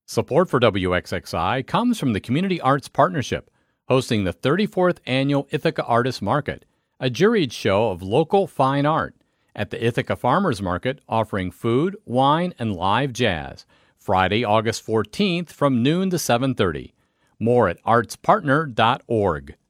Support for WXXI comes from the Community Arts Partnership, hosting the 34th Annual Ithaca Artists Market, a juried show of local fine art, at the Ithaca Farmers Market offering food, wine, and live jazz, Friday, August 14th from noon to 7:30. More at artspartner.org.